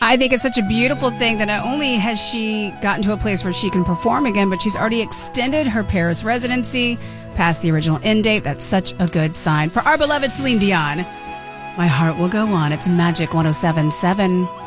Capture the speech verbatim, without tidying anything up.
I think it's such a beautiful thing that not only has she gotten to a place where she can perform again, but she's already extended her Paris residency past the original end date. That's such a good sign. For our beloved Celine Dion, My Heart Will Go On. It's Magic one oh seven point seven.